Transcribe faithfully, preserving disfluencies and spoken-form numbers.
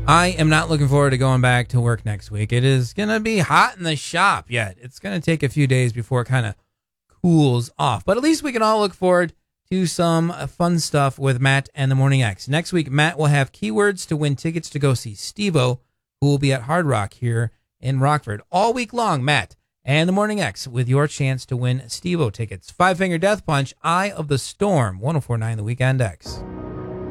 I am not looking forward to going back to work next week. It is going to be hot in the shop yet. It's going to take a few days before it kind of cools off. But at least we can all look forward to some fun stuff with Matt and the Morning X. Next week, Matt will have keywords to win tickets to go see Steve-O, who will be at Hard Rock here in Rockford. All week long, Matt and the Morning X with your chance to win Steve-O tickets. Five Finger Death Punch, Eye of the Storm, one oh four point nine The Weekend X.